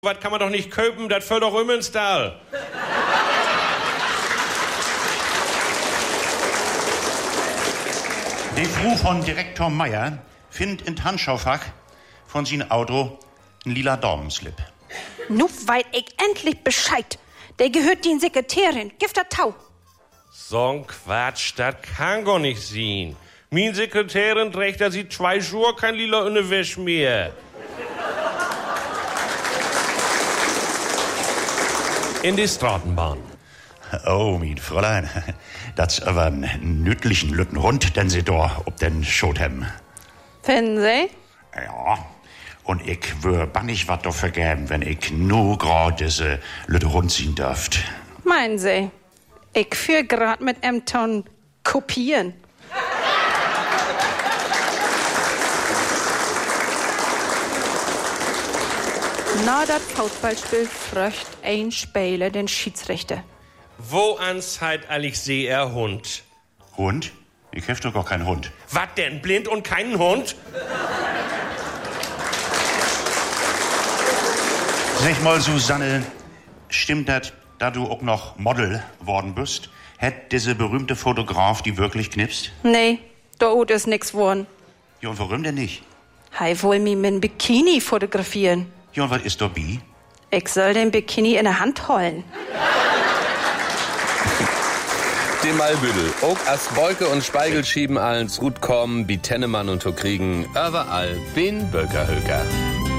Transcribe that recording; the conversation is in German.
Was kann man doch nicht köpen, das fällt doch immer ins Tal. Die Frau von Direktor Meier findet in Handschaufach von seinem Auto einen lila Daumenslip. Nu weiß ich endlich Bescheid. Der gehört die Sekretärin. Gift das Tau. So'n Quatsch, das kann gar nicht sein. Min Sekretärin trägt da seit 2 Jahren kein lila Unterwäsch mehr. In die Straßenbahn. Oh, mein Fräulein, das ist aber ein nüttlichen lütten Hund, den Sie da ob den Schot haben. Finden Sie? Ja, und ich wür bannig wat dafür geben, wenn ich nur grad diese lütte Hund sehen dürft. Meinen Sie? Ich führ grad mit Ton kopieren. Na, das Fußballspiel fröcht ein Spieler den Schiedsrichter. Wo an Zeit allig seh er Hund? Hund? Ich hab doch gar keinen Hund. Was denn, blind und keinen Hund? Sag mal, Susanne, stimmt das, da du auch noch Model worden bist? Hätt diese berühmte Fotograf die wirklich knipst? Nee, da ist nix worden. Ja, und warum denn nicht? Hei wohl mi mit Bikini fotografieren. Ja, und was ist da bi? Ich soll den Bikini in der Hand holen. Die Malbüdel. Auch as Bolke und Speigel schieben allen gut kommen, wie Tennemann und Tokriegen, überall bin Böckerhöker.